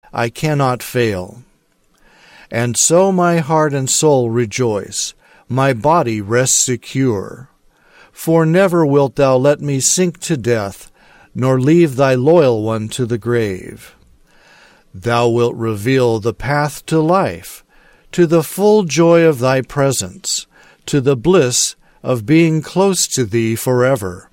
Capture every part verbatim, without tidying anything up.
I cannot fail. And so my heart and soul rejoice, my body rests secure. For never wilt thou let me sink to death, nor leave thy loyal one to the grave. Thou wilt reveal the path to life, to the full joy of thy presence, to the bliss of being close to thee forever.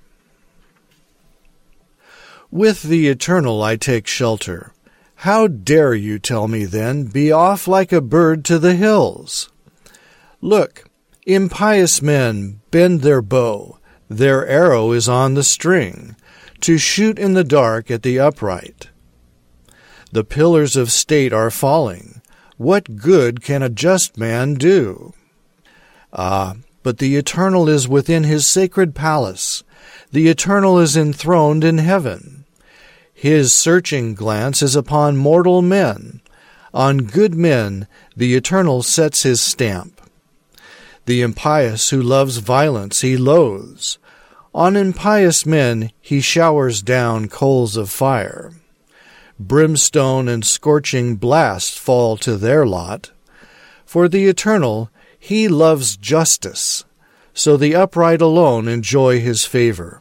With the eternal I take shelter. How dare you tell me then, be off like a bird to the hills? Look, impious men bend their bow, their arrow is on the string, to shoot in the dark at the upright. The pillars of state are falling. What good can a just man do? Ah, but the Eternal is within his sacred palace. The Eternal is enthroned in heaven. His searching glance is upon mortal men. On good men the Eternal sets his stamp. The impious who loves violence he loathes. On impious men he showers down coals of fire. Brimstone and scorching blast fall to their lot. For the Eternal, he loves justice, so the upright alone enjoy his favor.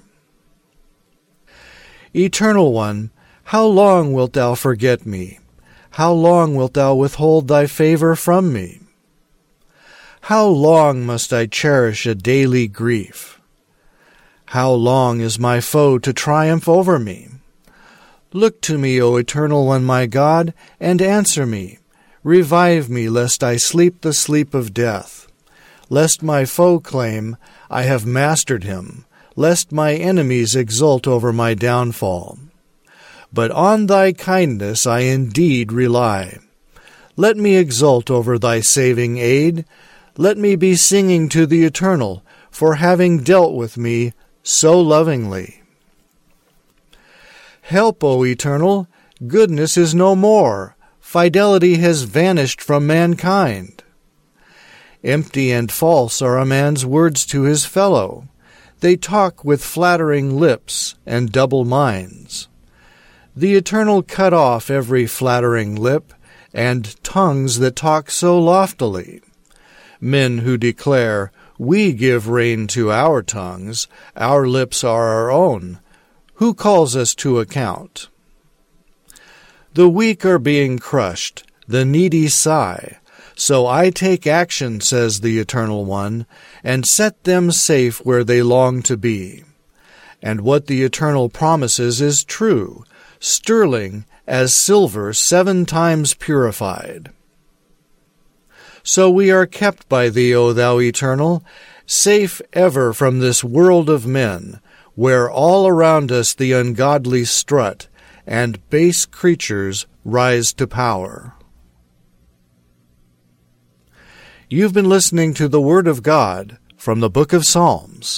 Eternal One, how long wilt thou forget me? How long wilt thou withhold thy favor from me? How long must I cherish a daily grief? How long is my foe to triumph over me? Look to me, O Eternal One, my God, and answer me. Revive me, lest I sleep the sleep of death. Lest my foe claim, I have mastered him. Lest my enemies exult over my downfall. But on thy kindness I indeed rely. Let me exult over thy saving aid. Let me be singing to the Eternal for having dealt with me so lovingly. Help, O Eternal, goodness is no more, fidelity has vanished from mankind. Empty and false are a man's words to his fellow. They talk with flattering lips and double minds. The Eternal cut off every flattering lip and tongues that talk so loftily. Men who declare, we give rein to our tongues, our lips are our own. Who calls us to account? The weak are being crushed, the needy sigh. So I take action, says the Eternal One, and set them safe where they long to be. And what the Eternal promises is true, sterling as silver seven times purified. So we are kept by thee, O thou Eternal, safe ever from this world of men, where all around us the ungodly strut, and base creatures rise to power. You've been listening to the Word of God from the Book of Psalms.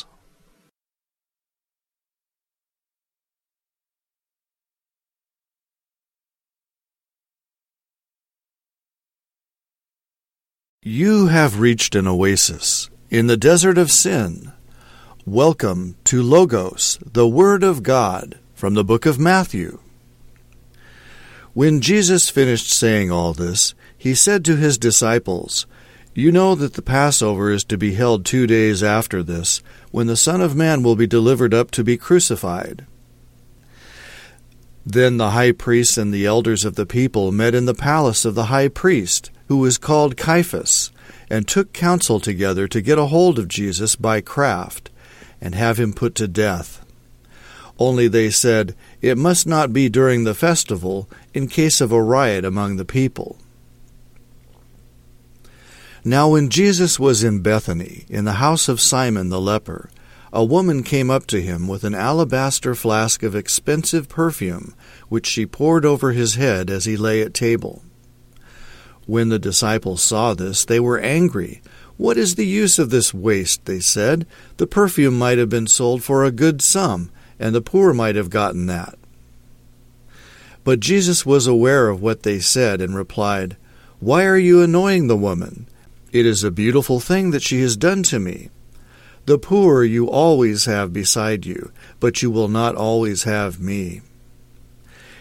You have reached an oasis in the desert of sin. Welcome to Logos, the Word of God, from the book of Matthew. When Jesus finished saying all this, he said to his disciples, You know that the Passover is to be held two days after this, when the Son of Man will be delivered up to be crucified. Then the high priests and the elders of the people met in the palace of the high priest, who was called Caiaphas, and took counsel together to get a hold of Jesus by craft, and have him put to death. Only they said, It must not be during the festival, in case of a riot among the people. Now when Jesus was in Bethany, in the house of Simon the leper, a woman came up to him with an alabaster flask of expensive perfume, which she poured over his head as he lay at table. When the disciples saw this, they were angry. What is the use of this waste, they said. The perfume might have been sold for a good sum, and the poor might have gotten that. But Jesus was aware of what they said and replied, Why are you annoying the woman? It is a beautiful thing that she has done to me. The poor you always have beside you, but you will not always have me.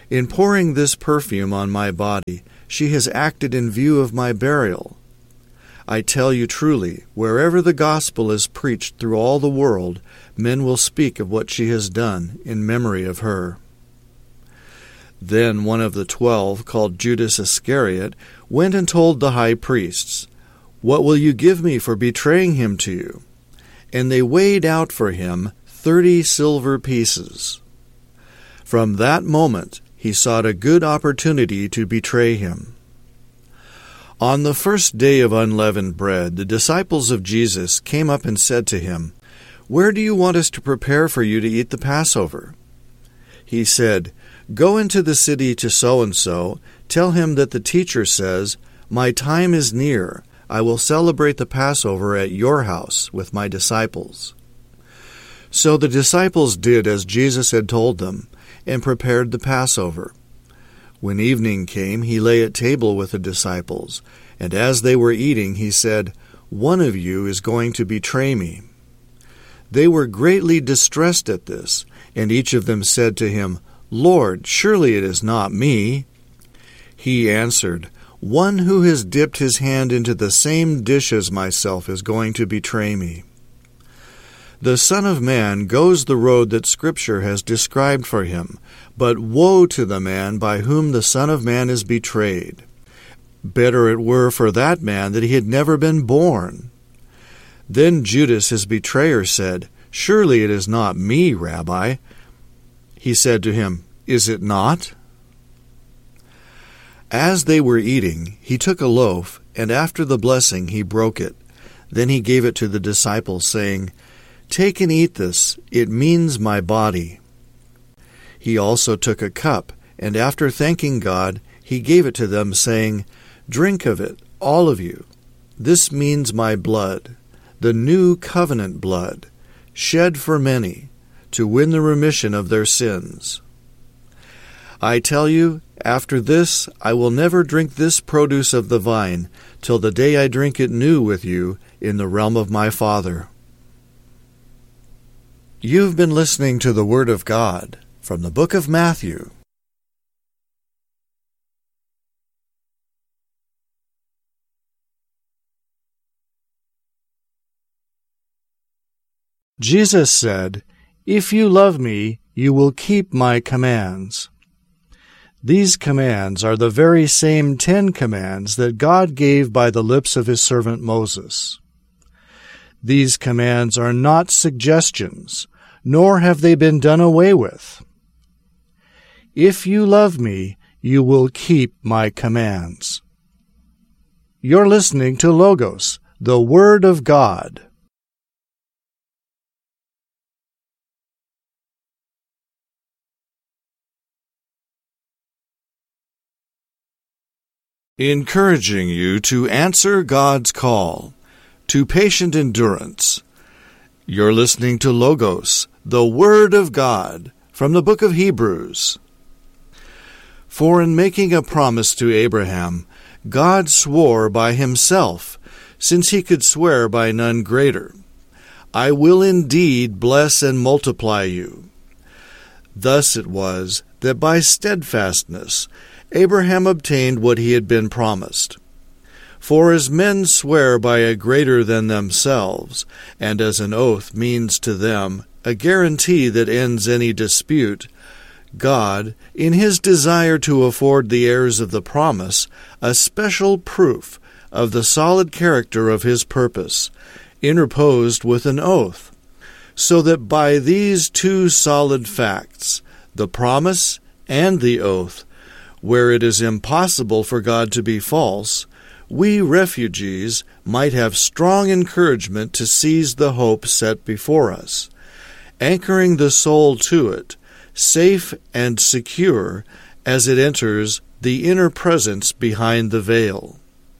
In pouring this perfume on my body, she has acted in view of my burial. I tell you truly, wherever the gospel is preached through all the world, men will speak of what she has done in memory of her." Then one of the twelve, called Judas Iscariot, went and told the high priests, "What will you give me for betraying him to you?" And they weighed out for him thirty silver pieces. From that moment he sought a good opportunity to betray him. On the first day of unleavened bread, the disciples of Jesus came up and said to him, "Where do you want us to prepare for you to eat the Passover?" He said, "Go into the city to so-and-so, tell him that the teacher says, 'My time is near. I will celebrate the Passover at your house with my disciples.'" So the disciples did as Jesus had told them, and prepared the Passover. When evening came, he lay at table with the disciples, and as they were eating, he said, "One of you is going to betray me." They were greatly distressed at this, and each of them said to him, "Lord, surely it is not me." He answered, "One who has dipped his hand into the same dish as myself is going to betray me. The Son of Man goes the road that Scripture has described for him, but woe to the man by whom the Son of Man is betrayed. Better it were for that man that he had never been born." Then Judas his betrayer said, "Surely it is not me, Rabbi." He said to him, "Is it not?" As they were eating, he took a loaf, and after the blessing he broke it. Then he gave it to the disciples, saying, "Take and eat this, it means my body." He also took a cup, and after thanking God, he gave it to them, saying, "Drink of it, all of you. This means my blood, the new covenant blood, shed for many, to win the remission of their sins. I tell you, after this I will never drink this produce of the vine, till the day I drink it new with you in the realm of my Father." You've been listening to the Word of God from the book of Matthew. Jesus said, "If you love me, you will keep my commands." These commands are the very same Ten Commands that God gave by the lips of his servant Moses. These commands are not suggestions, nor have they been done away with. If you love me, you will keep my commands. You're listening to Logos, the Word of God. Encouraging you to answer God's call to patient endurance. You're listening to Logos, the Word of God, from the book of Hebrews. For in making a promise to Abraham, God swore by himself, since he could swear by none greater, "I will indeed bless and multiply you." Thus it was that by steadfastness Abraham obtained what he had been promised. For as men swear by a greater than themselves, and as an oath means to them a guarantee that ends any dispute, God, in his desire to afford the heirs of the promise a special proof of the solid character of his purpose, interposed with an oath, so that by these two solid facts, the promise and the oath, where it is impossible for God to be false, we refugees might have strong encouragement to seize the hope set before us, anchoring the soul to it, safe and secure as it enters the inner presence behind the veil.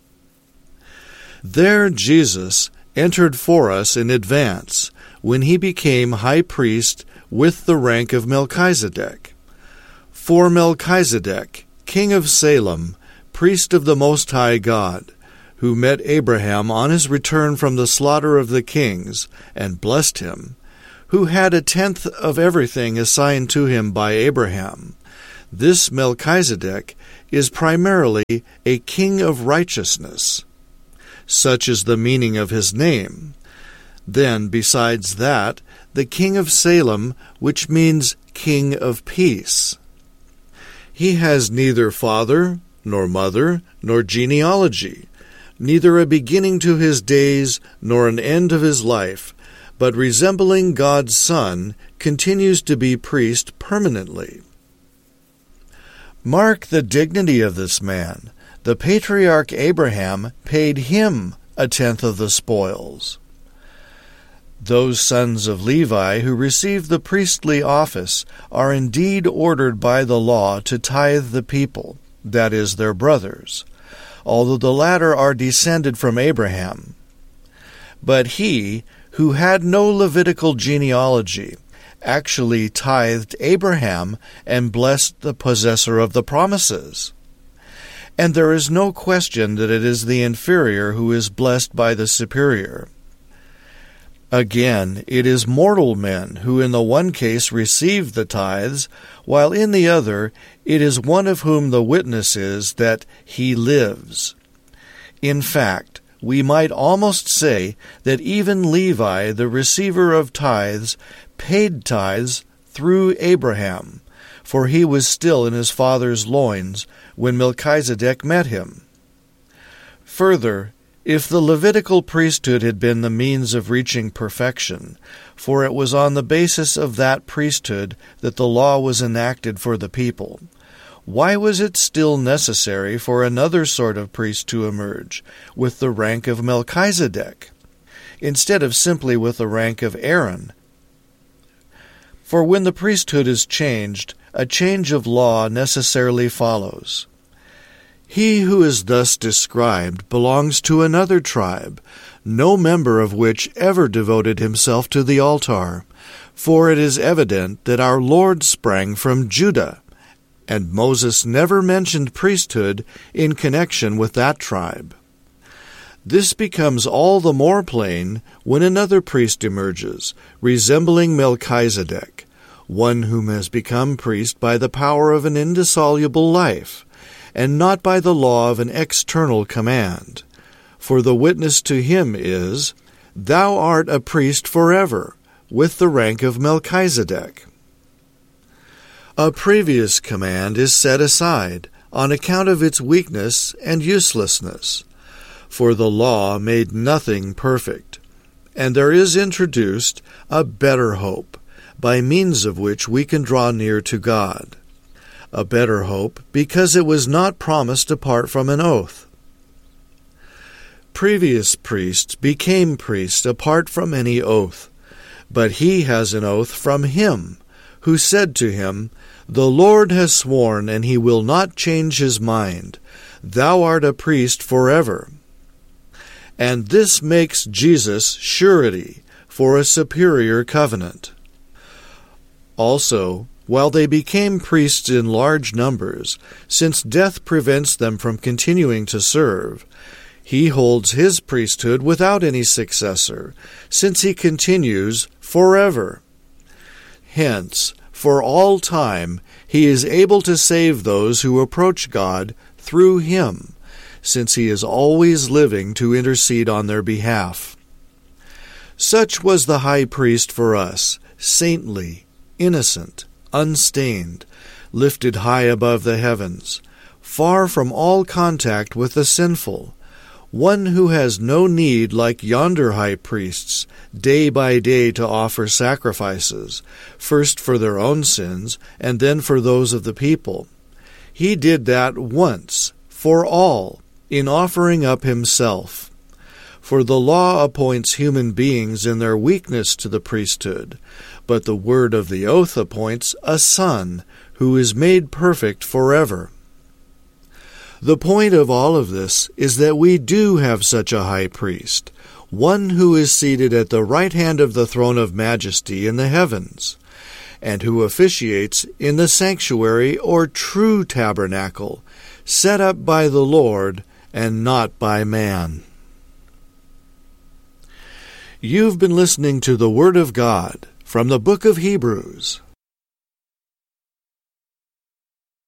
There Jesus entered for us in advance when he became high priest with the rank of Melchizedek. For Melchizedek, king of Salem, priest of the Most High God, who met Abraham on his return from the slaughter of the kings, and blessed him, who had a tenth of everything assigned to him by Abraham, This Melchizedek is primarily a king of righteousness. Such is the meaning of his name. Then, besides that, the king of Salem, which means king of peace. He has neither father, nor mother, nor genealogy, neither a beginning to his days, nor an end of his life, but resembling God's Son, continues to be priest permanently. Mark the dignity of this man. The patriarch Abraham paid him a tenth of the spoils. Those sons of Levi who receive the priestly office are indeed ordered by the law to tithe the people, that is, their brothers, although the latter are descended from Abraham. But he, who had no Levitical genealogy, actually tithed Abraham and blessed the possessor of the promises. And there is no question that it is the inferior who is blessed by the superior. Again, it is mortal men who in the one case receive the tithes, while in the other it is one of whom the witness is that he lives. In fact, we might almost say that even Levi, the receiver of tithes, paid tithes through Abraham, for he was still in his father's loins when Melchizedek met him. Further, if the Levitical priesthood had been the means of reaching perfection, for it was on the basis of that priesthood that the law was enacted for the people, why was it still necessary for another sort of priest to emerge, with the rank of Melchizedek, instead of simply with the rank of Aaron? For when the priesthood is changed, a change of law necessarily follows. He who is thus described belongs to another tribe, no member of which ever devoted himself to the altar, for it is evident that our Lord sprang from Judah, and Moses never mentioned priesthood in connection with that tribe. This becomes all the more plain when another priest emerges, resembling Melchizedek, one whom has become priest by the power of an indissoluble life, and not by the law of an external command. For the witness to him is, "Thou art a priest forever, with the rank of Melchizedek." A previous command is set aside on account of its weakness and uselessness, for the law made nothing perfect, and there is introduced a better hope, by means of which we can draw near to God. A better hope because it was not promised apart from an oath. Previous priests became priests apart from any oath, but he has an oath from him, who said to him, "The Lord has sworn, and he will not change his mind. Thou art a priest forever." And this makes Jesus surety for a superior covenant. Also, while they became priests in large numbers, since death prevents them from continuing to serve, he holds his priesthood without any successor, since he continues forever. Hence, for all time, he is able to save those who approach God through him, since he is always living to intercede on their behalf. Such was the high priest for us, saintly, innocent, unstained, lifted high above the heavens, far from all contact with the sinful, one who has no need, like yonder high priests, day by day to offer sacrifices, first for their own sins, and then for those of the people. He did that once, for all, in offering up himself. For the law appoints human beings in their weakness to the priesthood, but the word of the oath appoints a Son, who is made perfect forever. The point of all of this is that we do have such a high priest, one who is seated at the right hand of the throne of majesty in the heavens, and who officiates in the sanctuary or true tabernacle, set up by the Lord and not by man. You've been listening to the Word of God from the book of Hebrews.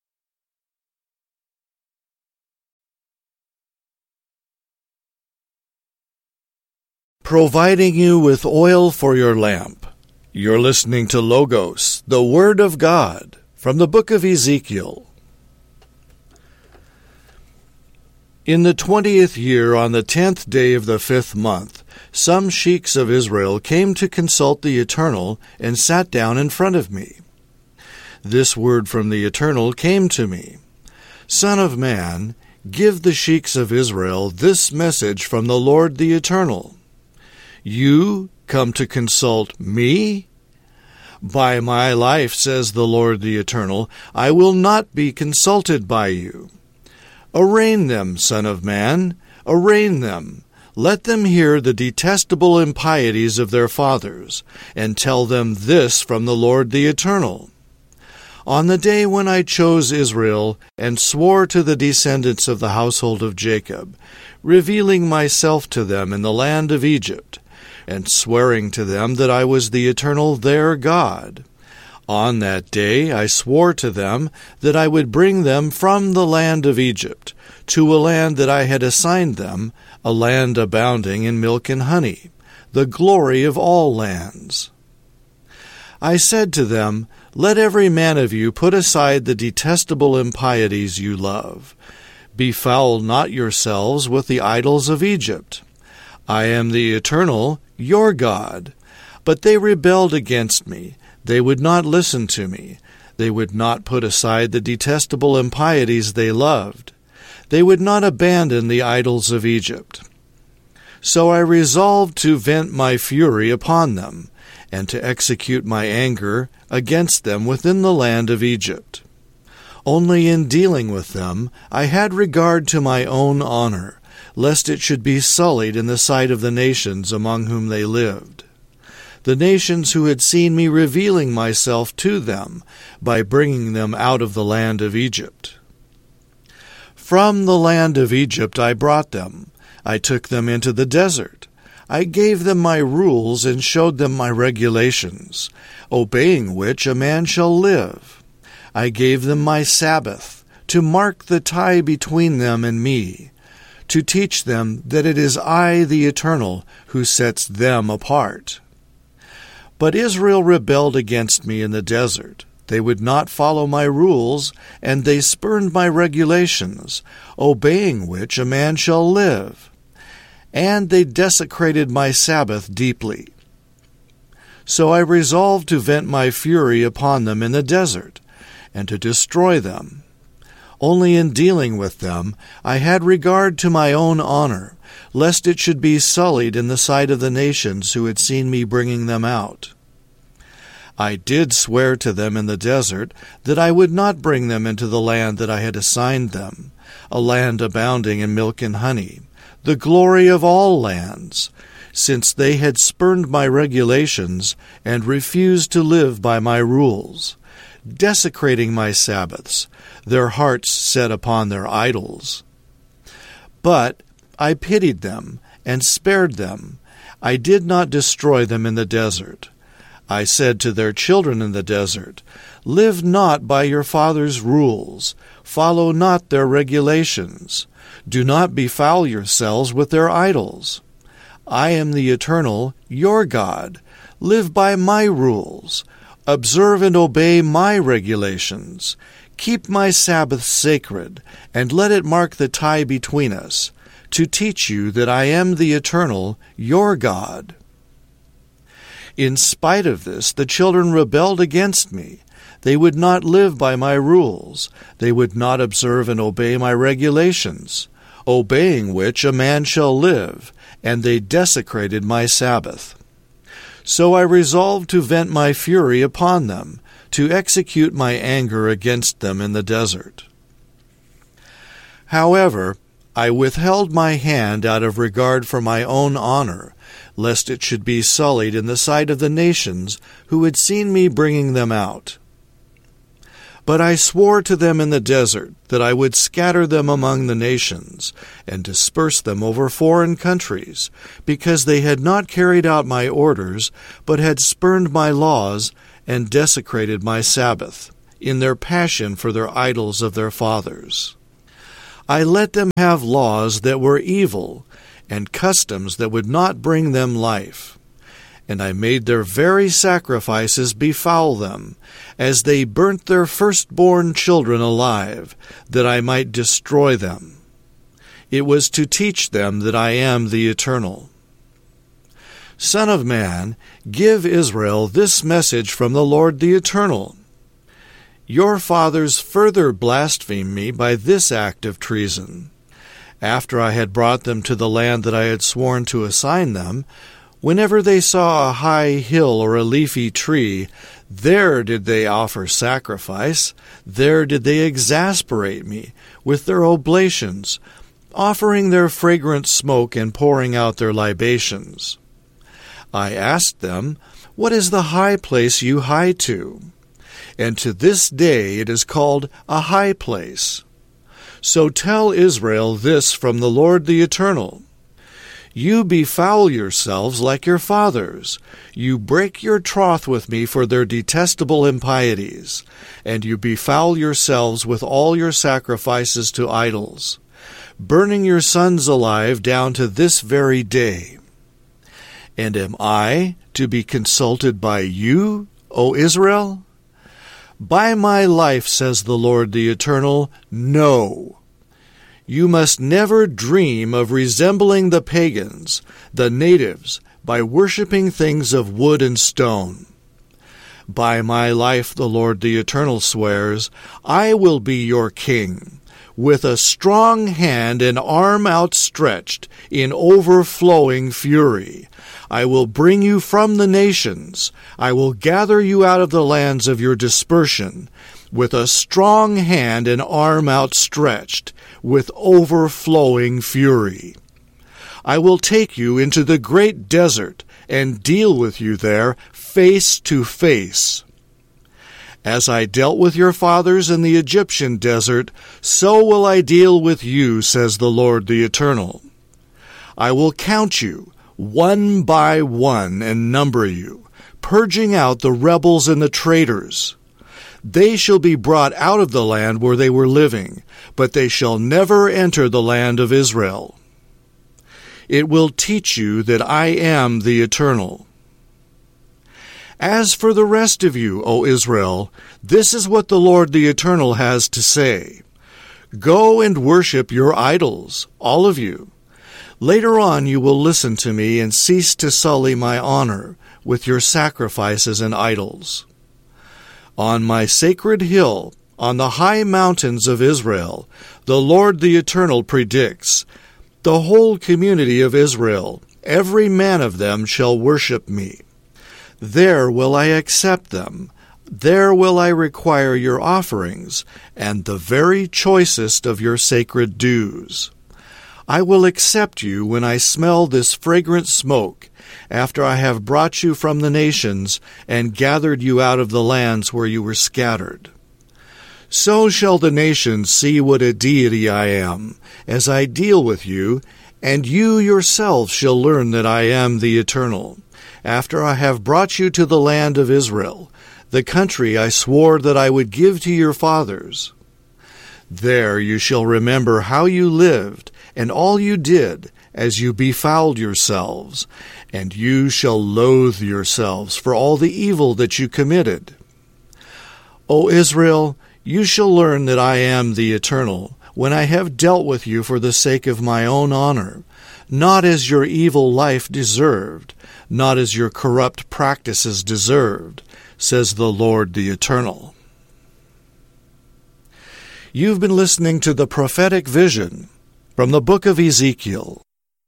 providing you with oil for your lamp. You're listening to Logos, the Word of God, from the book of Ezekiel. In the twentieth year, on the tenth day of the fifth month, some sheiks of Israel came to consult the Eternal and sat down in front of me. This word from the Eternal came to me: Son of man, give the sheiks of Israel this message from the Lord the Eternal. You come to consult me? By my life, says the Lord the Eternal, I will not be consulted by you. Arraign them, Son of man, arraign them. Let them hear the detestable impieties of their fathers, and tell them this from the Lord the Eternal. On the day when I chose Israel and swore to the descendants of the household of Jacob, revealing myself to them in the land of Egypt, and swearing to them that I was the Eternal their God, on that day I swore to them that I would bring them from the land of Egypt to a land that I had assigned them, a land abounding in milk and honey, the glory of all lands. I said to them, Let every man of you put aside the detestable impieties you love. Befoul not yourselves with the idols of Egypt. I am the Eternal, your God. But they rebelled against me. They would not listen to me. They would not put aside the detestable impieties they loved. They would not abandon the idols of Egypt. So I resolved to vent my fury upon them, and to execute my anger against them within the land of Egypt. Only in dealing with them I had regard to my own honor, lest it should be sullied in the sight of the nations among whom they lived. The nations who had seen me revealing myself to them by bringing them out of the land of Egypt. From the land of Egypt I brought them. I took them into the desert. I gave them my rules and showed them my regulations, obeying which a man shall live. I gave them my Sabbath, to mark the tie between them and me, to teach them that it is I, the Eternal, who sets them apart. But Israel rebelled against me in the desert. They would not follow my rules, and they spurned my regulations, obeying which a man shall live. And they desecrated my Sabbath deeply. So I resolved to vent my fury upon them in the desert, and to destroy them. Only in dealing with them I had regard to my own honor, lest it should be sullied in the sight of the nations who had seen me bringing them out. I did swear to them in the desert that I would not bring them into the land that I had assigned them, a land abounding in milk and honey, the glory of all lands, since they had spurned my regulations and refused to live by my rules, desecrating my Sabbaths, their hearts set upon their idols. But I pitied them and spared them. I did not destroy them in the desert. I said to their children in the desert, Live not by your fathers' rules, follow not their regulations, do not befoul yourselves with their idols. I am the Eternal, your God. Live by my rules, observe and obey my regulations. Keep my Sabbath sacred, and let it mark the tie between us, to teach you that I am the Eternal, your God. In spite of this, the children rebelled against me. They would not live by my rules. They would not observe and obey my regulations, obeying which a man shall live, and they desecrated my Sabbath. So I resolved to vent my fury upon them, to execute my anger against them in the desert. However, I withheld my hand out of regard for my own honor, lest it should be sullied in the sight of the nations who had seen me bringing them out. But I swore to them in the desert that I would scatter them among the nations, and disperse them over foreign countries, because they had not carried out my orders, but had spurned my laws, and desecrated my Sabbath, in their passion for their idols of their fathers. I let them have laws that were evil, and customs that would not bring them life. And I made their very sacrifices befoul them, as they burnt their firstborn children alive, that I might destroy them. It was to teach them that I am the Eternal. Son of man, give Israel this message from the Lord the Eternal. Your fathers further blasphemed me by this act of treason. After I had brought them to the land that I had sworn to assign them, whenever they saw a high hill or a leafy tree, there did they offer sacrifice, there did they exasperate me with their oblations, offering their fragrant smoke and pouring out their libations. I asked them, What is the high place you hie to? And to this day it is called a high place. So tell Israel this from the Lord the Eternal. You befoul yourselves like your fathers. You break your troth with me for their detestable impieties, and you befoul yourselves with all your sacrifices to idols, burning your sons alive down to this very day. And am I to be consulted by you, O Israel? By my life, says the Lord the Eternal, no. You must never dream of resembling the pagans, the natives, by worshipping things of wood and stone. By my life, the Lord the Eternal swears, I will be your king, with a strong hand and arm outstretched, in overflowing fury. I will bring you from the nations. I will gather you out of the lands of your dispersion, with a strong hand and arm outstretched, with overflowing fury. I will take you into the great desert and deal with you there face to face. As I dealt with your fathers in the Egyptian desert, so will I deal with you, says the Lord the Eternal. I will count you one by one and number you, purging out the rebels and the traitors. They shall be brought out of the land where they were living, but they shall never enter the land of Israel. It will teach you that I am the Eternal. As for the rest of you, O Israel, this is what the Lord the Eternal has to say. Go and worship your idols, all of you. Later on you will listen to me and cease to sully my honor with your sacrifices and idols. On my sacred hill, on the high mountains of Israel, the Lord the Eternal predicts, the whole community of Israel, every man of them shall worship me. There will I accept them. There will I require your offerings, and the very choicest of your sacred dues. I will accept you when I smell this fragrant smoke, after I have brought you from the nations and gathered you out of the lands where you were scattered. So shall the nations see what a deity I am, as I deal with you, and you yourselves shall learn that I am the Eternal, after I have brought you to the land of Israel, the country I swore that I would give to your fathers. There you shall remember how you lived, and all you did, as you befouled yourselves, and you shall loathe yourselves for all the evil that you committed. O Israel, you shall learn that I am the Eternal, when I have dealt with you for the sake of my own honor, not as your evil life deserved, not as your corrupt practices deserved, says the Lord the Eternal. You've been listening to the prophetic vision from the book of Ezekiel.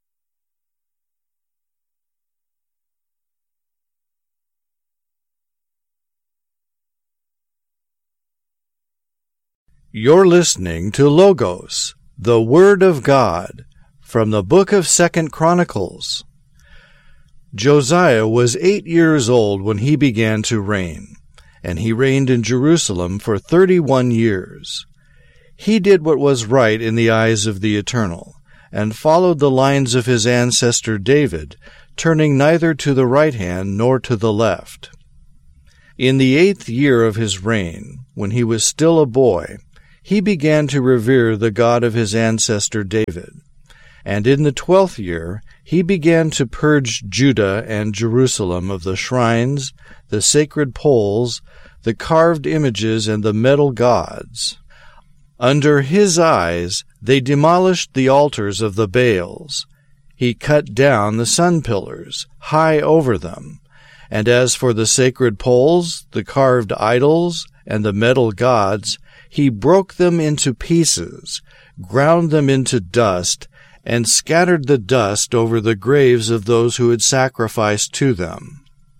You're listening to Logos, the Word of God, from the book of Second Chronicles. Josiah was eight years old when he began to reign, and he reigned in Jerusalem for thirty-one years. He did what was right in the eyes of the Eternal, and followed the lines of his ancestor David, turning neither to the right hand nor to the left. In the eighth year of his reign, when he was still a boy, he began to revere the God of his ancestor David. And in the twelfth year he began to purge Judah and Jerusalem of the shrines, the sacred poles, the carved images, and the metal gods. Under his eyes they demolished the altars of the Baals. He cut down the sun pillars, high over them. And as for the sacred poles, the carved idols, and the metal gods, he broke them into pieces, ground them into dust, and scattered the dust over the graves of those who had sacrificed to them.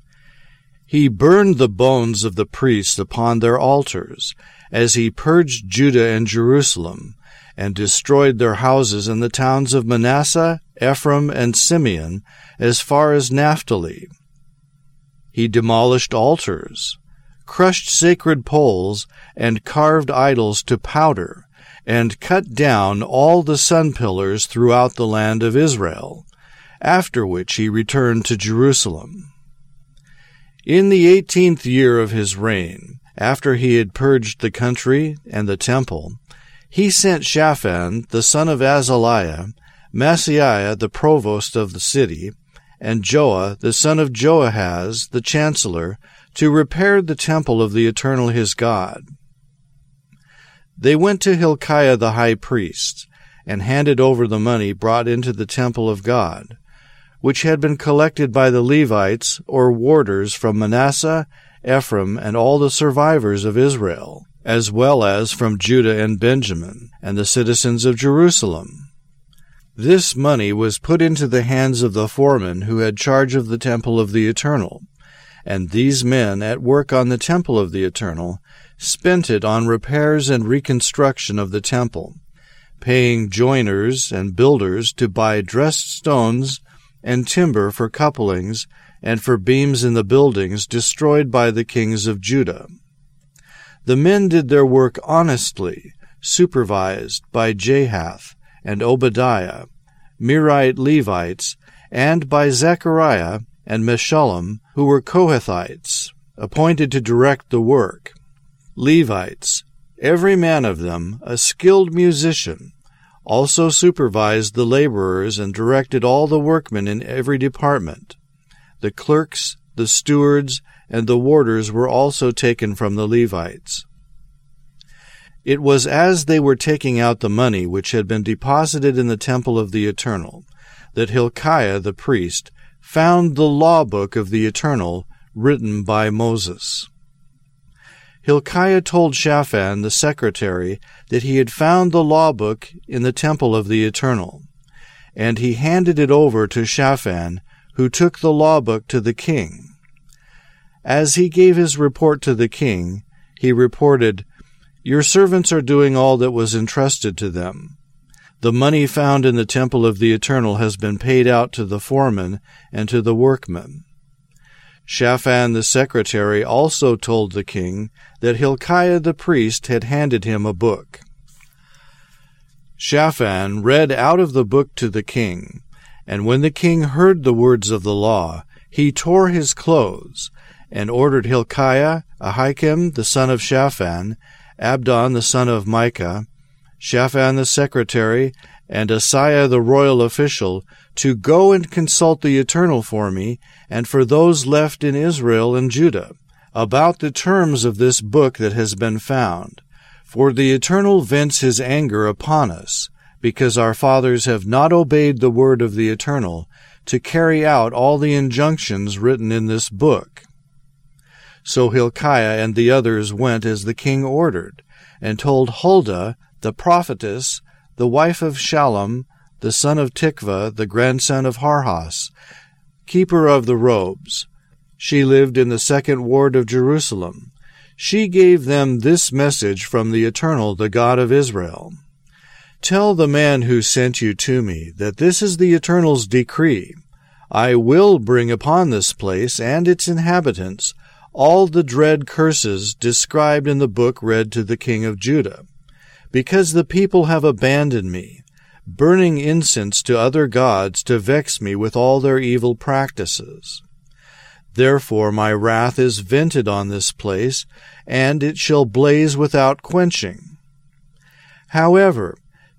He burned the bones of the priests upon their altars, as he purged Judah and Jerusalem, and destroyed their houses in the towns of Manasseh, Ephraim, and Simeon, as far as Naphtali. He demolished altars, crushed sacred poles, and carved idols to powder, and cut down all the sun pillars throughout the land of Israel, after which he returned to Jerusalem. In the eighteenth year of his reign, after he had purged the country and the temple, he sent Shaphan the son of Azaliah, Maaseiah the provost of the city, and Joah the son of Joahaz the chancellor, to repair the temple of the Eternal his God. They went to Hilkiah the high priest, and handed over the money brought into the temple of God, which had been collected by the Levites or warders from Manasseh, Ephraim, and all the survivors of Israel, as well as from Judah and Benjamin, and the citizens of Jerusalem. This money was put into the hands of the foremen who had charge of the temple of the Eternal, and these men, at work on the temple of the Eternal, spent it on repairs and reconstruction of the temple, paying joiners and builders to buy dressed stones and timber for couplings and for beams in the buildings destroyed by the kings of Judah. The men did their work honestly, supervised by Jahath and Obadiah, Merite Levites, and by Zechariah and Meshullam, who were Kohathites, appointed to direct the work. Levites, every man of them a skilled musician, also supervised the laborers and directed all the workmen in every department. The clerks, the stewards, and the warders were also taken from the Levites. It was as they were taking out the money which had been deposited in the temple of the Eternal that Hilkiah the priest found the law book of the Eternal written by Moses. Hilkiah told Shaphan the secretary that he had found the law book in the temple of the Eternal, and he handed it over to Shaphan, who took the law book to the king. As he gave his report to the king, he reported, "Your servants are doing all that was entrusted to them. The money found in the temple of the Eternal has been paid out to the foremen and to the workmen." Shaphan the secretary also told the king that Hilkiah the priest had handed him a book. Shaphan read out of the book to the king, and when the king heard the words of the law, he tore his clothes, and ordered Hilkiah, Ahikam the son of Shaphan, Abdon the son of Micah, Shaphan the secretary, and Asaiah the royal official, to go and consult the Eternal for me, and for those left in Israel and Judah, about the terms of this book that has been found. For the Eternal vents his anger upon us, because our fathers have not obeyed the word of the Eternal, to carry out all the injunctions written in this book. So Hilkiah and the others went as the king ordered, and told Huldah, the prophetess, the wife of Shallum, the son of Tikvah, the grandson of Harhas, keeper of the robes. She lived in the second ward of Jerusalem. She gave them this message from the Eternal, the God of Israel. "Tell the man who sent you to me that this is the Eternal's decree. I will bring upon this place and its inhabitants all the dread curses described in the book read to the king of Judah, because the people have abandoned me, burning incense to other gods to vex me with all their evil practices. Therefore my wrath is vented on this place, and it shall blaze without quenching. However,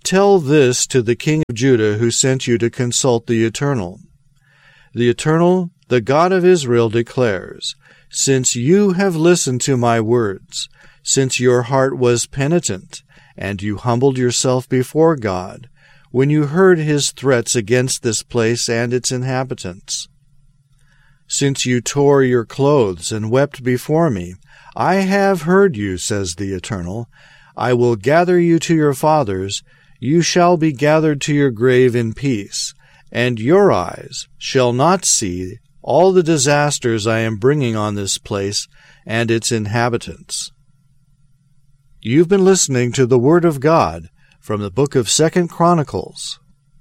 Tell this to the king of Judah who sent you to consult the Eternal. The Eternal, the God of Israel, declares, Since you have listened to my words, since your heart was penitent, and you humbled yourself before God, when you heard his threats against this place and its inhabitants, since you tore your clothes and wept before me, I have heard you, says the Eternal. I will gather you to your fathers. You shall be gathered to your grave in peace, and your eyes shall not see all the disasters I am bringing on this place and its inhabitants. You've been listening to the Word of God from the book of Second Chronicles.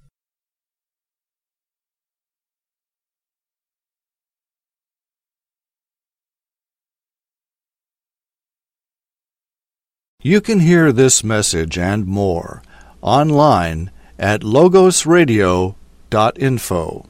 You can hear this message and more online at logos radio dot info.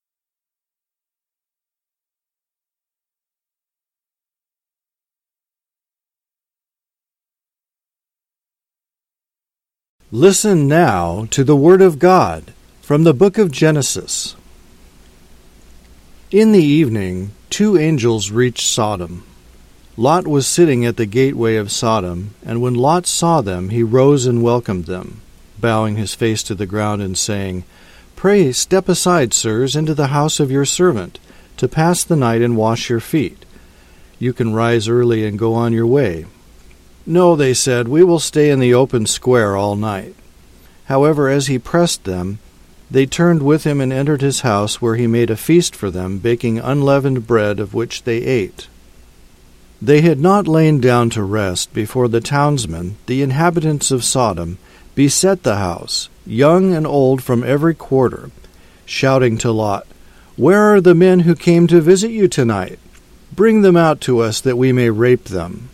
Listen now to the Word of God from the book of Genesis. In the evening, two angels reached Sodom. Lot was sitting at the gateway of Sodom, and when Lot saw them, he rose and welcomed them, bowing his face to the ground and saying, Pray step aside, sirs, into the house of your servant, to pass the night and wash your feet. You can rise early and go on your way. No, they said, we will stay in the open square all night. However, as he pressed them, they turned with him and entered his house, where he made a feast for them, baking unleavened bread, of which they ate. They had not lain down to rest before the townsmen, the inhabitants of Sodom, beset the house, young and old from every quarter, shouting to Lot, Where are the men who came to visit you tonight? Bring them out to us, that we may rape them.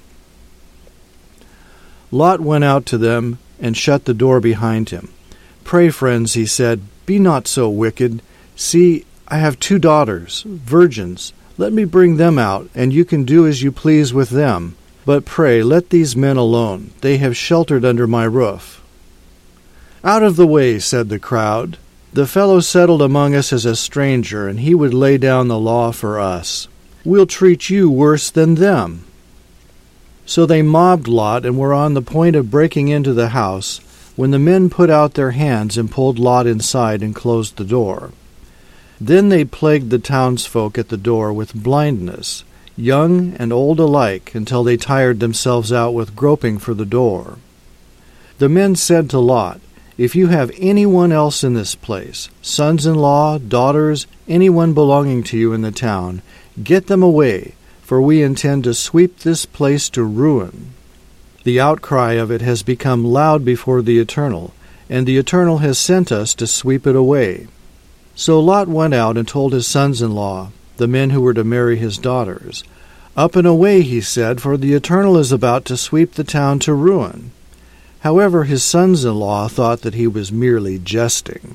Lot went out to them and shut the door behind him. Pray, friends, he said, be not so wicked. See, I have two daughters, virgins. Let me bring them out, and you can do as you please with them. But pray, let these men alone. They have sheltered under my roof. Out of the way, said the crowd. The fellow settled among us as a stranger, and he would lay down the law for us. We'll treat you worse than them. So they mobbed Lot and were on the point of breaking into the house, when the men put out their hands and pulled Lot inside and closed the door. Then they plagued the townsfolk at the door with blindness, young and old alike, until they tired themselves out with groping for the door. The men said to Lot, If you have anyone else in this place, sons-in-law, daughters, anyone belonging to you in the town, get them away, for we intend to sweep this place to ruin. The outcry of it has become loud before the Eternal, and the Eternal has sent us to sweep it away. So Lot went out and told his sons-in-law, the men who were to marry his daughters, Up and away, he said, for the Eternal is about to sweep the town to ruin. However, his sons-in-law thought that he was merely jesting.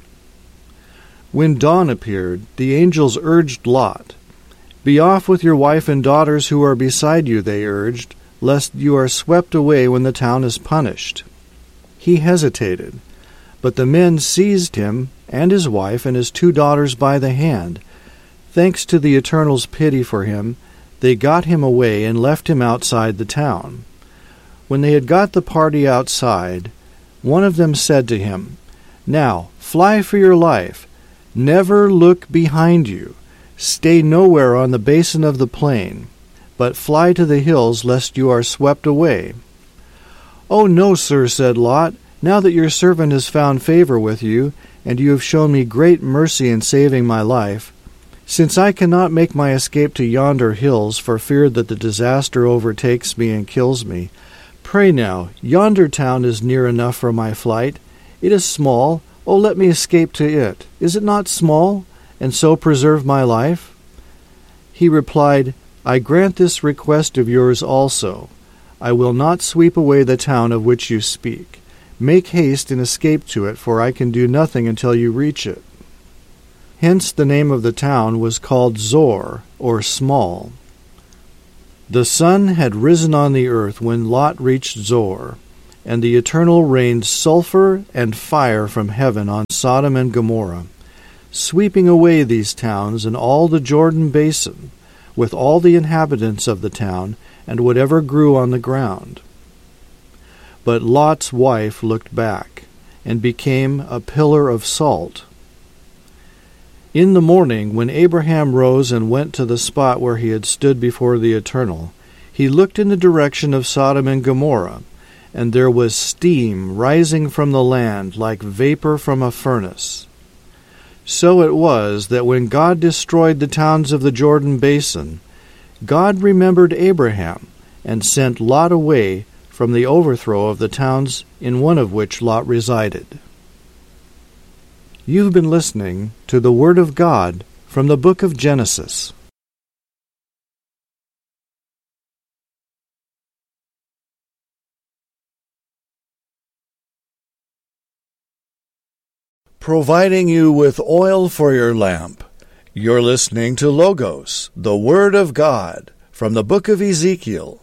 When dawn appeared, the angels urged Lot. Be off with your wife and daughters who are beside you, they urged, lest you are swept away when the town is punished. He hesitated, but the men seized him and his wife and his two daughters by the hand. Thanks to the Eternal's pity for him, they got him away and left him outside the town. When they had got the party outside, one of them said to him, Now, fly for your life. Never look behind you. Stay nowhere on the basin of the plain, but fly to the hills, lest you are swept away. Oh, no, sir, said Lot, now that your servant has found favor with you, and you have shown me great mercy in saving my life, since I cannot make my escape to yonder hills for fear that the disaster overtakes me and kills me, pray now, yonder town is near enough for my flight. It is small. Oh, let me escape to it. Is it not small, and so preserve my life? He replied, I grant this request of yours also. I will not sweep away the town of which you speak. Make haste and escape to it, for I can do nothing until you reach it. Hence the name of the town was called Zor, or Small. The sun had risen on the earth when Lot reached Zor, and the Eternal rained sulfur and fire from heaven on Sodom and Gomorrah, sweeping away these towns and all the Jordan basin, with all the inhabitants of the town, and whatever grew on the ground. But Lot's wife looked back, and became a pillar of salt. In the morning, when Abraham rose and went to the spot where he had stood before the Eternal, he looked in the direction of Sodom and Gomorrah, and there was steam rising from the land like vapor from a furnace. So it was that when God destroyed the towns of the Jordan basin, God remembered Abraham and sent Lot away from the overthrow of the towns in one of which Lot resided. You've been listening to the Word of God from the book of Genesis. Providing you with oil for your lamp. You're listening to Logos, the Word of God, from the book of Ezekiel.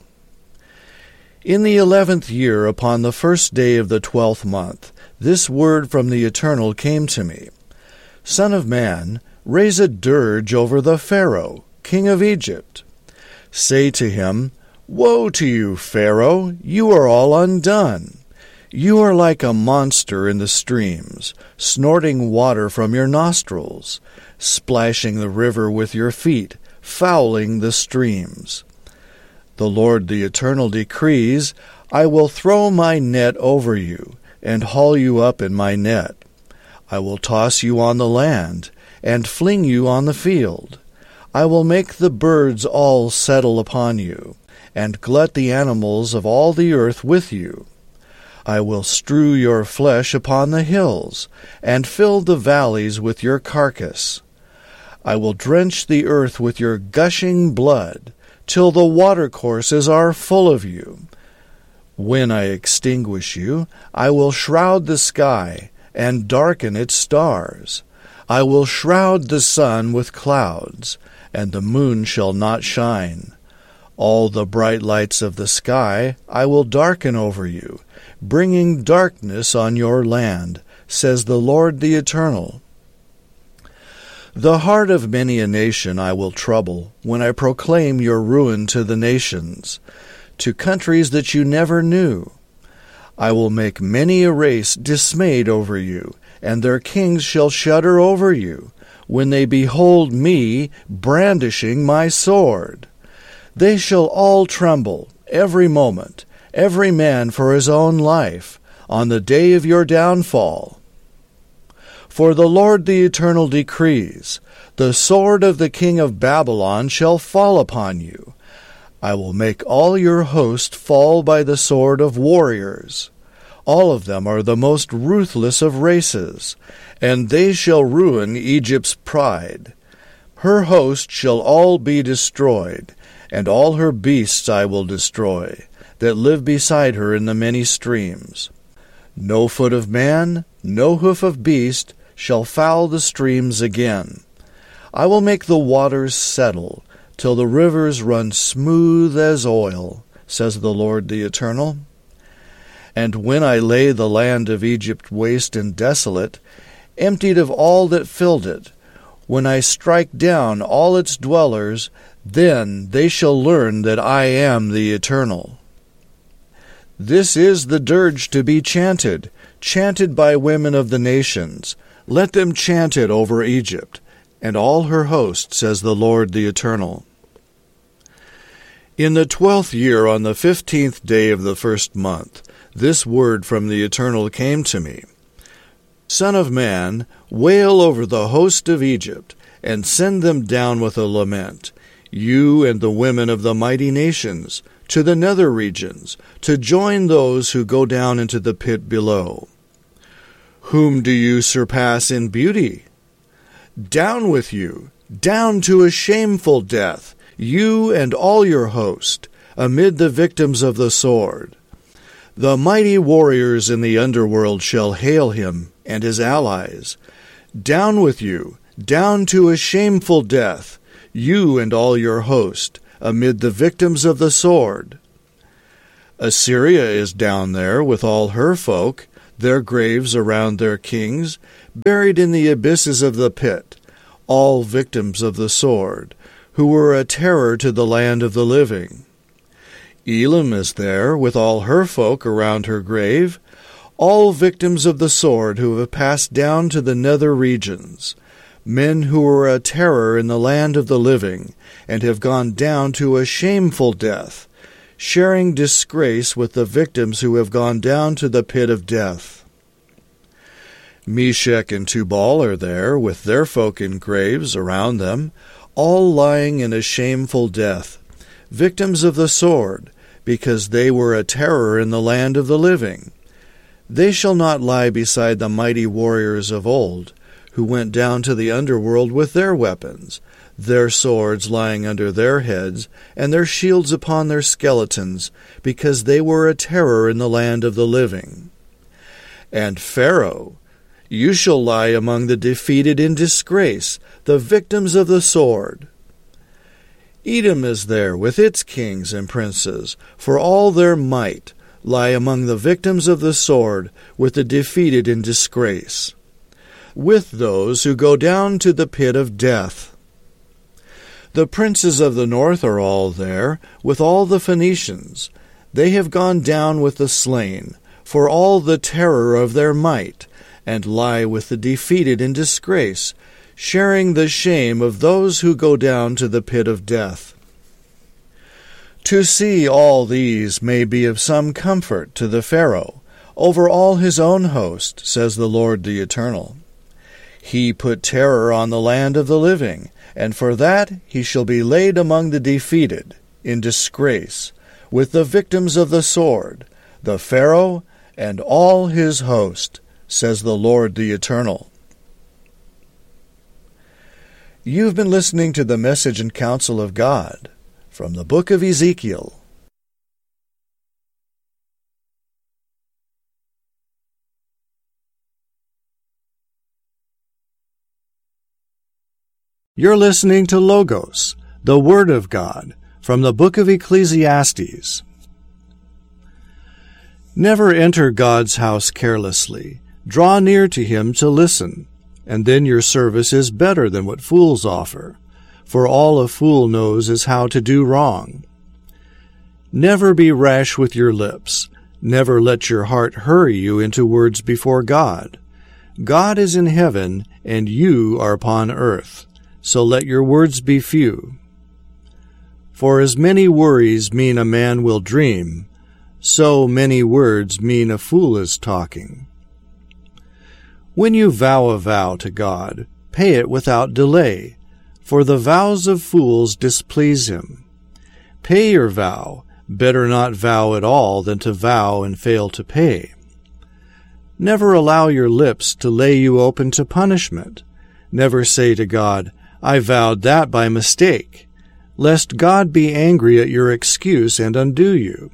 In the eleventh year, upon the first day of the twelfth month, this word from the Eternal came to me. Son of man, raise a dirge over the Pharaoh, king of Egypt. Say to him, Woe to you, Pharaoh! You are all undone. You are like a monster in the streams, snorting water from your nostrils, splashing the river with your feet, fouling the streams. The Lord the Eternal decrees, I will throw my net over you, and haul you up in my net. I will toss you on the land, and fling you on the field. I will make the birds all settle upon you, and glut the animals of all the earth with you. I will strew your flesh upon the hills, and fill the valleys with your carcass. I will drench the earth with your gushing blood, till the watercourses are full of you. When I extinguish you, I will shroud the sky, and darken its stars. I will shroud the sun with clouds, and the moon shall not shine. All the bright lights of the sky I will darken over you, bringing darkness on your land, says the Lord the Eternal. The heart of many a nation I will trouble, when I proclaim your ruin to the nations, to countries that you never knew. I will make many a race dismayed over you, and their kings shall shudder over you, when they behold me brandishing my sword. They shall all tremble, every moment, every man for his own life, on the day of your downfall. For the Lord the Eternal decrees, the sword of the king of Babylon shall fall upon you. I will make all your host fall by the sword of warriors. All of them are the most ruthless of races, and they shall ruin Egypt's pride. Her host shall all be destroyed, and all her beasts I will destroy, that live beside her in the many streams. No foot of man, no hoof of beast, shall foul the streams again. I will make the waters settle, till the rivers run smooth as oil, says the Lord the Eternal. And when I lay the land of Egypt waste and desolate, emptied of all that filled it, when I strike down all its dwellers, then they shall learn that I am the Eternal. This is the dirge to be chanted, chanted by women of the nations. Let them chant it over Egypt, and all her host, says the Lord the Eternal. In the twelfth year, on the fifteenth day of the first month, this word from the Eternal came to me. Son of man, wail over the host of Egypt, and send them down with a lament, you and the women of the mighty nations, to the nether regions, to join those who go down into the pit below. Whom do you surpass in beauty? Down with you, down to a shameful death, you and all your host, amid the victims of the sword. The mighty warriors in the underworld shall hail him and his allies. Down with you, down to a shameful death, you and all your host, amid the victims of the sword. Assyria is down there with all her folk, their graves around their kings, buried in the abysses of the pit, all victims of the sword, who were a terror to the land of the living. Elam is there with all her folk around her grave, all victims of the sword who have passed down to the nether regions, men who were a terror in the land of the living, and have gone down to a shameful death, sharing disgrace with the victims who have gone down to the pit of death. Meshech and Tubal are there with their folk in graves around them, all lying in a shameful death, victims of the sword, because they were a terror in the land of the living. They shall not lie beside the mighty warriors of old, who went down to the underworld with their weapons, their swords lying under their heads, and their shields upon their skeletons, because they were a terror in the land of the living. And Pharaoh, you shall lie among the defeated in disgrace, the victims of the sword. Edom is there with its kings and princes, for all their might, lie among the victims of the sword, with the defeated in disgrace, with those who go down to the pit of death. The princes of the north are all there, with all the Phoenicians. They have gone down with the slain, for all the terror of their might, and lie with the defeated in disgrace, sharing the shame of those who go down to the pit of death. To see all these may be of some comfort to the Pharaoh, over all his own host, says the Lord the Eternal. He put terror on the land of the living, and for that he shall be laid among the defeated, in disgrace, with the victims of the sword, the Pharaoh and all his host, says the Lord the Eternal. You've been listening to the Message and Counsel of God from the book of Ezekiel. You're listening to Logos, the Word of God, from the book of Ecclesiastes. Never enter God's house carelessly. Draw near to him to listen, and then your service is better than what fools offer, for all a fool knows is how to do wrong. Never be rash with your lips. Never let your heart hurry you into words before God. God is in heaven, and you are upon earth, so let your words be few. For as many worries mean a man will dream, so many words mean a fool is talking. When you vow a vow to God, pay it without delay, for the vows of fools displease him. Pay your vow. Better not vow at all than to vow and fail to pay. Never allow your lips to lay you open to punishment. Never say to God, I vowed that by mistake, lest God be angry at your excuse and undo you.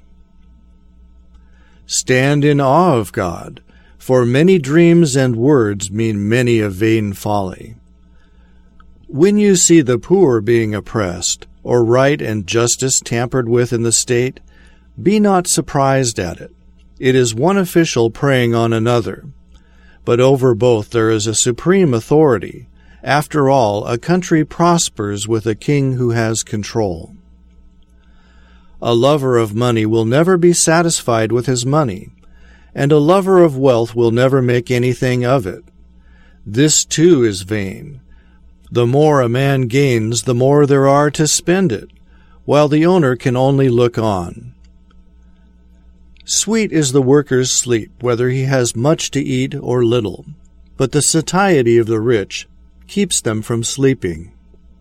Stand in awe of God, for many dreams and words mean many a vain folly. When you see the poor being oppressed, or right and justice tampered with in the state, be not surprised at it. It is one official preying on another. But over both there is a supreme authority. After all, a country prospers with a king who has control. A lover of money will never be satisfied with his money, and a lover of wealth will never make anything of it. This too is vain. The more a man gains, the more there are to spend it, while the owner can only look on. Sweet is the worker's sleep, whether he has much to eat or little, but the satiety of the rich keeps them from sleeping.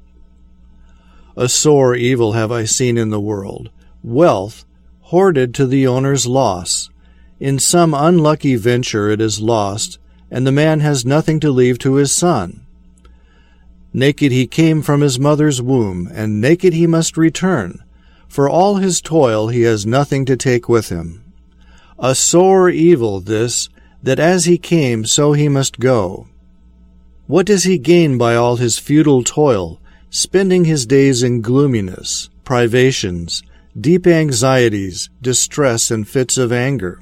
A sore evil have I seen in the world, wealth hoarded to the owner's loss. In some unlucky venture it is lost, and the man has nothing to leave to his son. Naked he came from his mother's womb, and naked he must return. For all his toil he has nothing to take with him. A sore evil this, that as he came so he must go. What does he gain by all his futile toil, spending his days in gloominess, privations, deep anxieties, distress, and fits of anger.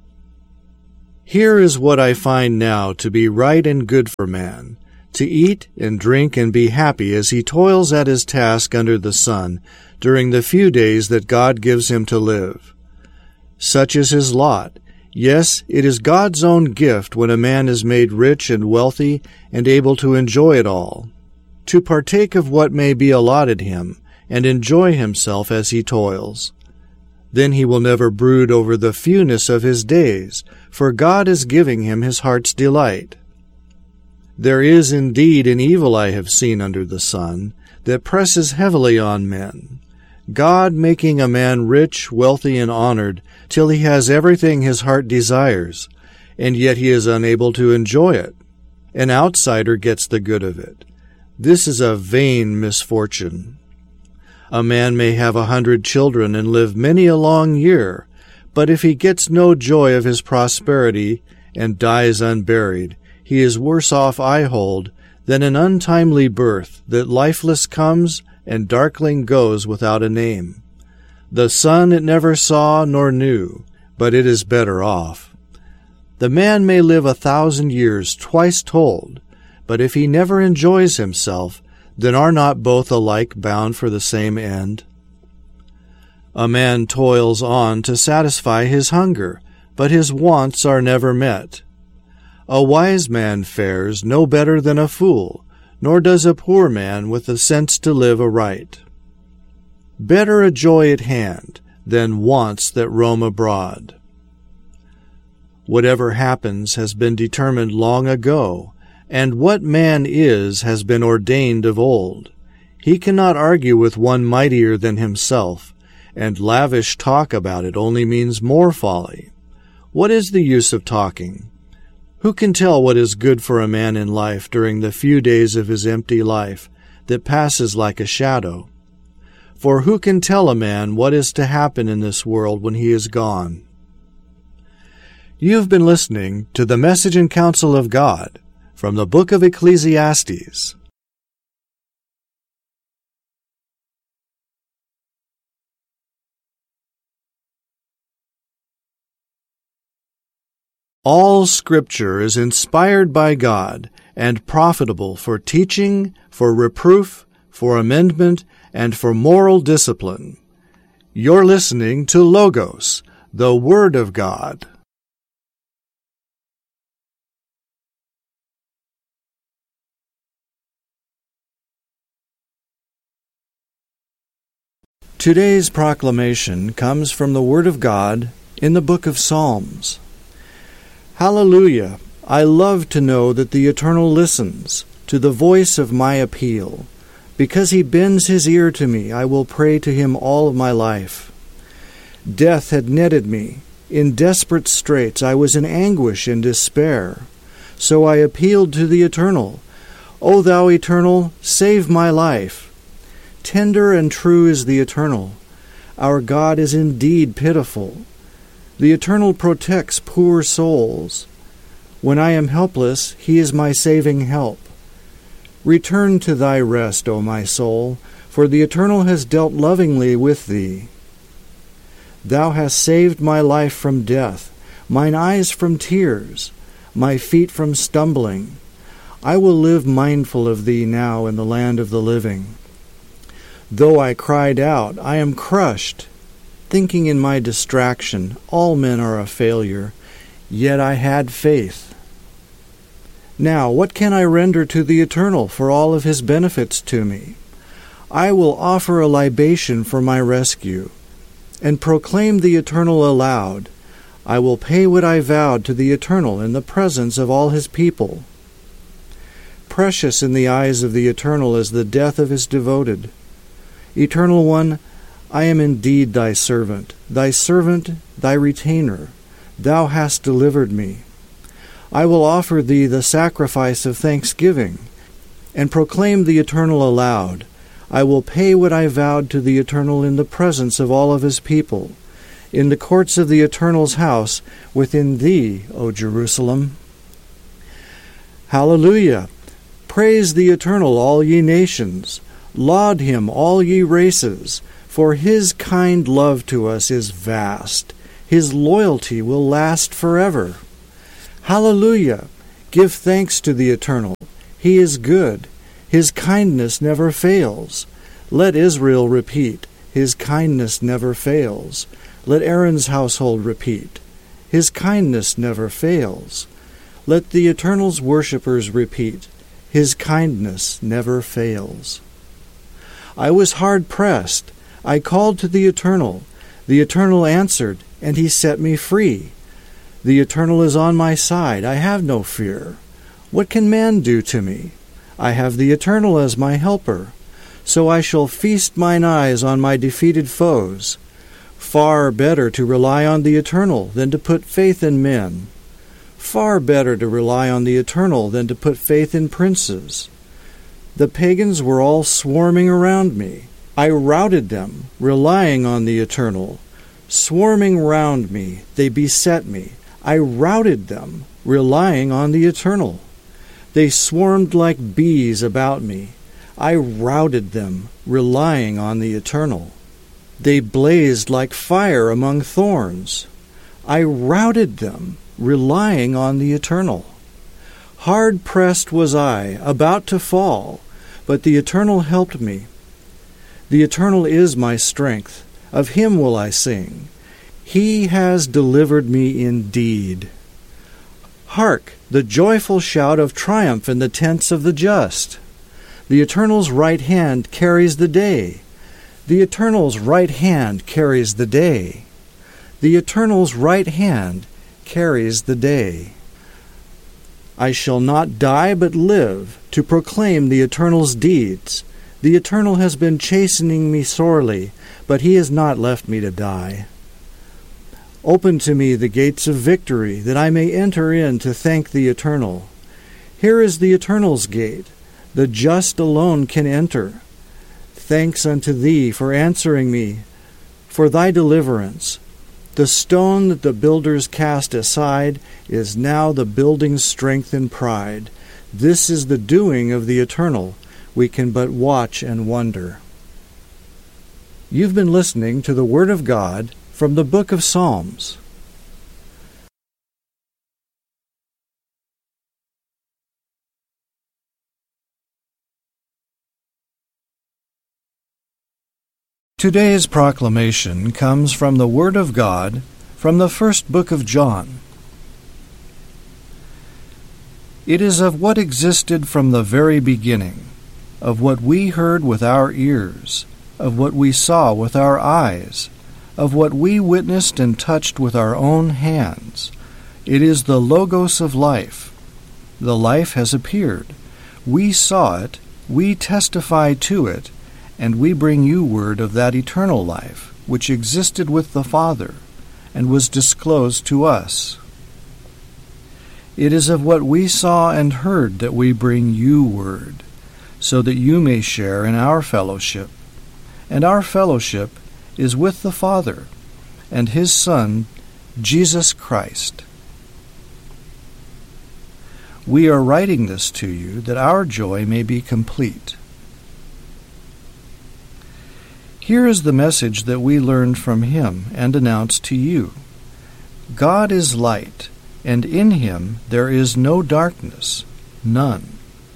Here is what I find now to be right and good for man, to eat and drink and be happy as he toils at his task under the sun during the few days that God gives him to live. Such is his lot. Yes, it is God's own gift when a man is made rich and wealthy and able to enjoy it all, to partake of what may be allotted him and enjoy himself as he toils. Then he will never brood over the fewness of his days, for God is giving him his heart's delight. There is indeed an evil I have seen under the sun, that presses heavily on men, God making a man rich, wealthy, and honored, till he has everything his heart desires, and yet he is unable to enjoy it. An outsider gets the good of it. This is a vain misfortune. A man may have a hundred children and live many a long year, but if he gets no joy of his prosperity and dies unburied, he is worse off, I hold, than an untimely birth that lifeless comes and darkling goes without a name. The sun it never saw nor knew, but it is better off. The man may live a thousand years twice told, but if he never enjoys himself, then are not both alike bound for the same end? A man toils on to satisfy his hunger, but his wants are never met. A wise man fares no better than a fool, nor does a poor man with the sense to live aright. Better a joy at hand than wants that roam abroad. Whatever happens has been determined long ago, and what man is has been ordained of old. He cannot argue with one mightier than himself, and lavish talk about it only means more folly. What is the use of talking? Who can tell what is good for a man in life during the few days of his empty life that passes like a shadow? For who can tell a man what is to happen in this world when he is gone? You have been listening to the Message and Counsel of God from the book of Ecclesiastes. All Scripture is inspired by God and profitable for teaching, for reproof, for amendment, and for moral discipline. You're listening to Logos, the Word of God. Today's proclamation comes from the Word of God in the book of Psalms. Hallelujah! I love to know that the Eternal listens to the voice of my appeal. Because he bends his ear to me, I will pray to him all of my life. Death had netted me. In desperate straits, I was in anguish and despair. So I appealed to the Eternal. O thou Eternal, save my life. Tender and true is the Eternal. Our God is indeed pitiful. The Eternal protects poor souls. When I am helpless, he is my saving help. Return to thy rest, O my soul, for the Eternal has dealt lovingly with thee. Thou hast saved my life from death, mine eyes from tears, my feet from stumbling. I will live mindful of thee now in the land of the living. Though I cried out, I am crushed. Thinking in my distraction, all men are a failure, yet I had faith. Now, what can I render to the Eternal for all of his benefits to me? I will offer a libation for my rescue, and proclaim the Eternal aloud. I will pay what I vowed to the Eternal in the presence of all his people. Precious in the eyes of the Eternal is the death of his devoted. Eternal One, I am indeed thy servant, thy servant, thy retainer. Thou hast delivered me. I will offer thee the sacrifice of thanksgiving, and proclaim the Eternal aloud. I will pay what I vowed to the Eternal in the presence of all of his people, in the courts of the Eternal's house, within thee, O Jerusalem. Hallelujah! Praise the Eternal, all ye nations. Laud him, all ye races. For his kind love to us is vast. His loyalty will last forever. Hallelujah! Give thanks to the Eternal. He is good. His kindness never fails. Let Israel repeat, his kindness never fails. Let Aaron's household repeat, his kindness never fails. Let the Eternal's worshippers repeat, his kindness never fails. I was hard pressed. I called to the Eternal. The Eternal answered, and he set me free. The Eternal is on my side. I have no fear. What can man do to me? I have the Eternal as my helper. So I shall feast mine eyes on my defeated foes. Far better to rely on the Eternal than to put faith in men. Far better to rely on the Eternal than to put faith in princes. The pagans were all swarming around me. I routed them, relying on the Eternal. Swarming round me, they beset me. I routed them, relying on the Eternal. They swarmed like bees about me. I routed them, relying on the Eternal. They blazed like fire among thorns. I routed them, relying on the Eternal. Hard pressed was I, about to fall, but the Eternal helped me. The Eternal is my strength. Of him will I sing. He has delivered me indeed. Hark, the joyful shout of triumph in the tents of the just. The Eternal's right hand carries the day. The Eternal's right hand carries the day. The Eternal's right hand carries the day. I shall not die but live to proclaim the Eternal's deeds. The Eternal has been chastening me sorely, but he has not left me to die. Open to me the gates of victory, that I may enter in to thank the Eternal. Here is the Eternal's gate. The just alone can enter. Thanks unto thee for answering me, for thy deliverance. The stone that the builders cast aside is now the building's strength and pride. This is the doing of the Eternal. We can but watch and wonder. You've been listening to the Word of God from the Book of Psalms. Today's proclamation comes from the Word of God from the first book of John. It is of what existed from the very beginning, of what we heard with our ears, of what we saw with our eyes, of what we witnessed and touched with our own hands. It is the Logos of life. The life has appeared. We saw it, we testify to it, and we bring you word of that eternal life, which existed with the Father, and was disclosed to us. It is of what we saw and heard that we bring you word, so that you may share in our fellowship. And our fellowship is with the Father and his Son, Jesus Christ. We are writing this to you that our joy may be complete. Here is the message that we learned from him and announced to you. God is light, and in him there is no darkness, none.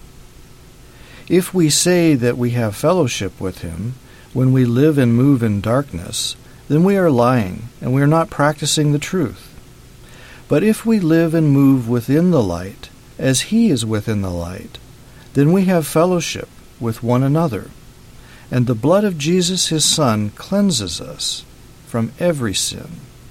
If we say that we have fellowship with him, when we live and move in darkness, then we are lying, and we are not practicing the truth. But if we live and move within the light, as he is within the light, then we have fellowship with one another. And the blood of Jesus his Son cleanses us from every sin.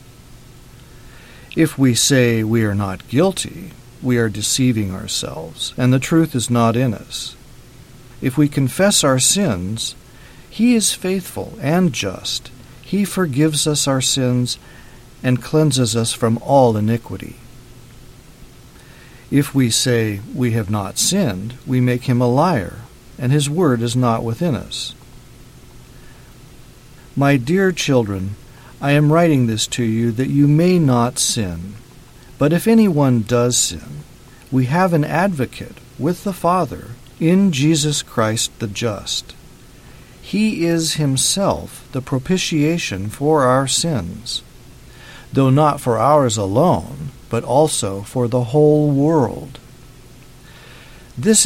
If we say we are not guilty, we are deceiving ourselves, and the truth is not in us. If we confess our sins, he is faithful and just. He forgives us our sins and cleanses us from all iniquity. If we say we have not sinned, we make him a liar, and his word is not within us. My dear children, I am writing this to you that you may not sin. But if anyone does sin, we have an advocate with the Father in Jesus Christ the just. He is himself the propitiation for our sins, though not for ours alone, but also for the whole world. This